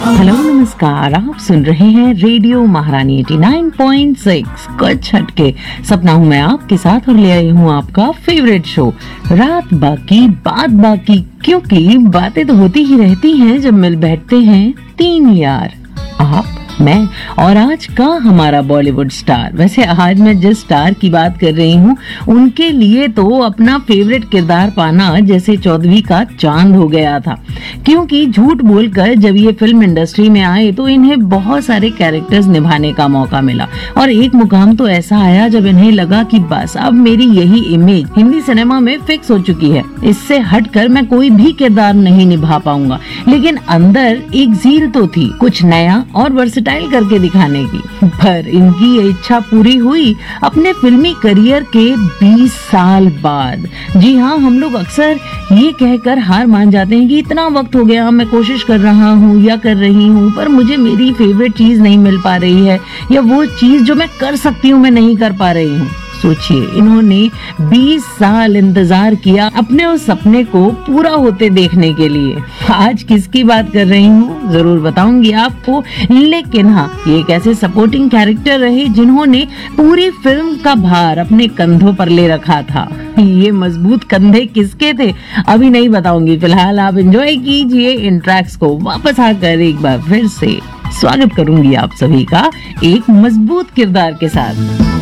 Hello नमस्कार, आप सुन रहे हैं रेडियो महारानी 89.6 कुछ हटके। सपना हूँ मैं आपके साथ और ले आई हूँ आपका फेवरेट शो रात बाकी बात बाकी, क्योंकि बातें तो होती ही रहती हैं जब मिल बैठते हैं तीन यार, आप, मैं और आज का हमारा बॉलीवुड स्टार। वैसे आज मैं जिस स्टार की बात कर रही हूँ उनके लिए तो अपना फेवरेट किरदार पाना जैसे 14वीं का चांद हो गया था, क्योंकि झूठ बोलकर जब ये फिल्म इंडस्ट्री में आए तो इन्हें बहुत सारे कैरेक्टर्स निभाने का मौका मिला और एक मुकाम तो ऐसा आया जब इन्हें लगा कि बस अब मेरी यही इमेज हिंदी सिनेमा में फिक्स हो चुकी है, इससे हटकर मैं कोई भी किरदार नहीं निभा पाऊंगा। लेकिन अंदर एक ज़ील तो थी, कुछ नया और वर्सेटाइल करके दिखाने की। पर इनकी ये इच्छा पूरी हुई अपने फिल्मी करियर के 20 साल बाद। जी हाँ, हम लोग अक्सर ये कहकर हार मान जाते हैं कि इतना वक्त हो गया, मैं कोशिश कर रहा हूँ या कर रही हूँ पर मुझे मेरी फेवरेट चीज नहीं मिल पा रही है, या वो चीज जो मैं कर सकती हूँ मैं नहीं कर पा रही हूँ। सोचिए, इन्होंने 20 साल इंतजार किया अपने उस सपने को पूरा होते देखने के लिए। आज किसकी बात कर रही हूँ जरूर बताऊंगी आपको, लेकिन हाँ, ये एक ऐसे सपोर्टिंग कैरेक्टर रहे जिन्होंने पूरी फिल्म का भार अपने कंधों पर ले रखा था। ये मजबूत कंधे किसके थे अभी नहीं बताऊंगी, फिलहाल आप एंजॉय कीजिए इन ट्रैक्स को। वापस आकर एक बार फिर से स्वागत करूंगी आप सभी का एक मजबूत किरदार के साथ।